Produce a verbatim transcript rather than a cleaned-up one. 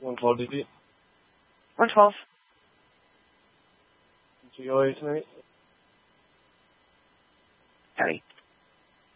one twelve D B. one twelve. G O A tonight. Heavy.